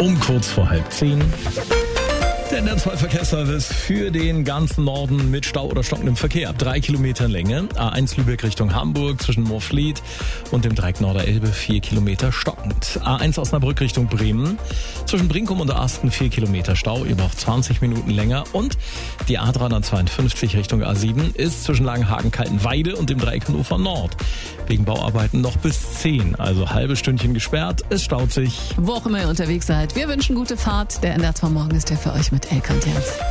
um kurz vor 9:30. Der NDR2-Verkehrsservice für den ganzen Norden mit Stau oder stockendem Verkehr. Ab 3 Kilometern Länge. A1 Lübeck Richtung Hamburg zwischen Moorfleet und dem Dreieck Norderelbe 4 Kilometer stockend. A1 Osnabrück Richtung Bremen. Zwischen Brinkum und Asten 4 Kilometer Stau, über auch 20 Minuten länger. Und die A352 Richtung A7 ist zwischen Langenhagen-Kaltenweide und dem Dreieck Hannover Nord. Wegen Bauarbeiten noch bis 10, also halbe Stündchen gesperrt. Es staut sich. Wo auch immer ihr unterwegs seid, wir wünschen gute Fahrt. Der NDR2 Morgen ist ja für euch mit Elke und Jens.